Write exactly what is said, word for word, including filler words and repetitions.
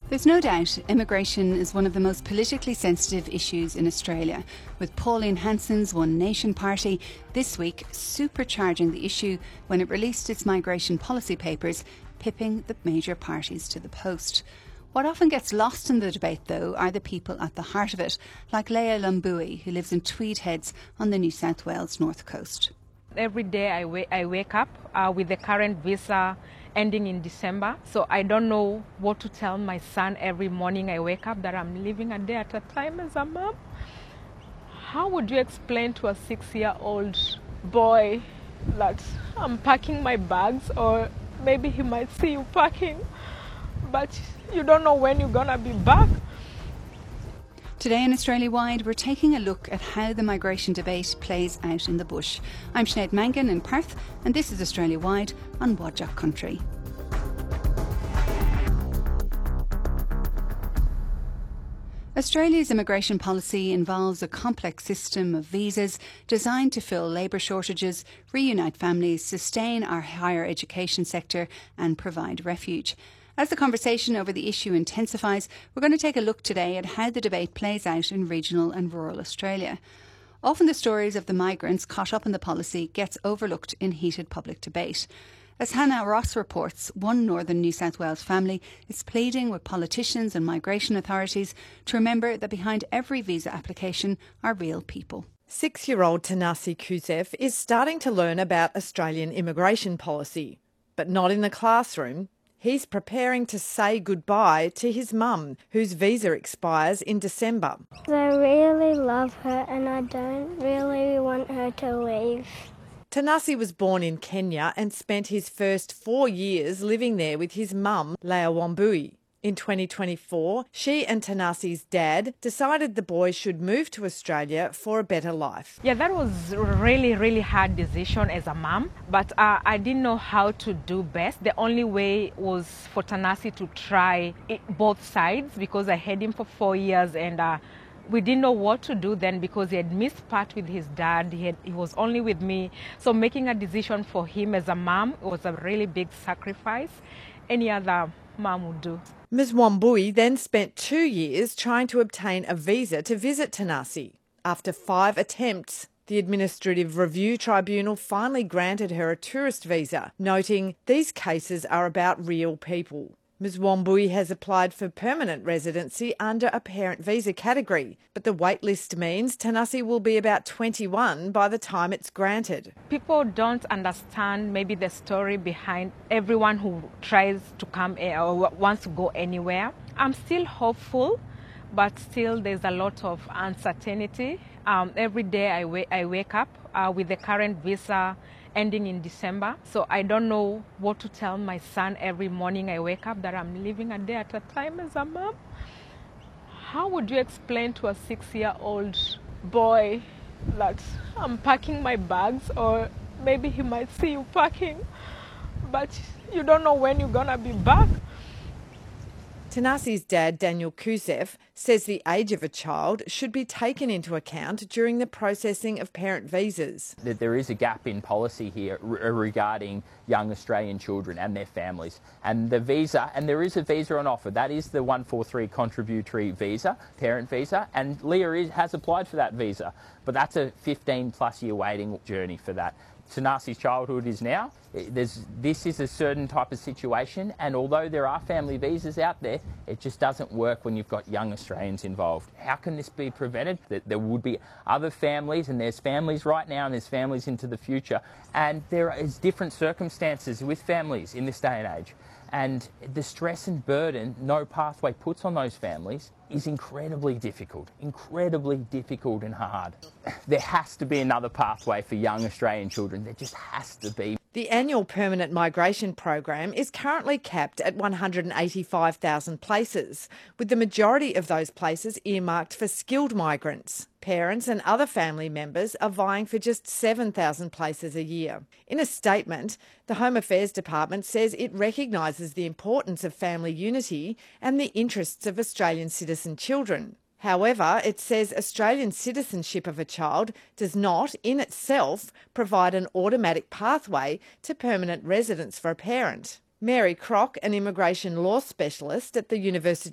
There's no doubt immigration is one of the most politically sensitive issues in Australia, with Pauline Hanson's One Nation party this week supercharging the issue when it released its migration policy papers, pipping the major parties to the post. What often gets lost in the debate, though, are the people at the heart of it, like Leah Lombui, who lives in Tweed Heads on the New South Wales North Coast. Every day I, wa- I wake up uh, with the current visa ending in December, so I don't know what to tell my son every morning I wake up that I'm living a day at a time as a mom. How would you explain to a six-year-old boy that I'm packing my bags, or maybe he might see you packing, but you don't know when you're gonna be back? Today in Australia-wide, we're taking a look at how the migration debate plays out in the bush. I'm Sinead Mangan in Perth, and this is Australia-wide on Wadjuk Country. Australia's immigration policy involves a complex system of visas designed to fill labour shortages, reunite families, sustain our higher education sector and provide refuge. As the conversation over the issue intensifies, we're going to take a look today at how the debate plays out in regional and rural Australia. Often the stories of the migrants caught up in the policy gets overlooked in heated public debate. As Hannah Ross reports, one northern New South Wales family is pleading with politicians and migration authorities to remember that behind every visa application are real people. Six-year-old Tanasi Kuzef is starting to learn about Australian immigration policy, but not in the classroom. He's preparing to say goodbye to his mum, whose visa expires in December. I really love her and I don't really want her to leave. Tanasi was born in Kenya and spent his first four years living there with his mum, Leah Lombui. In twenty twenty-four, she and Tanasi's dad decided the boy should move to Australia for a better life. Yeah, that was a really, really hard decision as a mom, but uh, I didn't know how to do best. The only way was for Tanasi to try it, both sides, because I had him for four years and uh, we didn't know what to do then because he had missed part with his dad. He, had, he was only with me. So making a decision for him as a mom was a really big sacrifice. Any other mom would do. Miz Wambui then spent two years trying to obtain a visa to visit Tanasi. After five attempts, the Administrative Review Tribunal finally granted her a tourist visa, noting these cases are about real people. Miz Wambui has applied for permanent residency under a parent visa category, but the wait list means Tanasi will be about twenty-one by the time it's granted. People don't understand maybe the story behind everyone who tries to come or wants to go anywhere. I'm still hopeful, but still there's a lot of uncertainty. Um, every day I, wa- I wake up uh, with the current visa ending in December, so I don't know what to tell my son every morning I wake up that I'm living a day at a time as a mom. How would you explain to a six-year-old boy that I'm packing my bags, or maybe he might see you packing, but you don't know when you're gonna be back? Tanasi's dad, Daniel Kuzef, says the age of a child should be taken into account during the processing of parent visas. That there is a gap in policy here re- regarding young Australian children and their families. And the visa, and there is a visa on offer, that is the one forty-three contributory visa, parent visa, and Leah is, has applied for that visa. But that's a fifteen plus year waiting journey for that. Tanasi's childhood is now. There's, this is a certain type of situation, and although there are family visas out there, it just doesn't work when you've got young Australians involved. How can this be prevented? That there would be other families, and there's families right now and there's families into the future, and there is different circumstances with families in this day and age. And the stress and burden no pathway puts on those families is incredibly difficult, incredibly difficult and hard. There has to be another pathway for young Australian children. There just has to be. The annual permanent migration program is currently capped at one hundred eighty-five thousand places, with the majority of those places earmarked for skilled migrants. Parents and other family members are vying for just seven thousand places a year. In a statement, the Home Affairs Department says it recognises the importance of family unity and the interests of Australian citizen children. However, it says Australian citizenship of a child does not, in itself, provide an automatic pathway to permanent residence for a parent. Mary Crock, an immigration law specialist at the University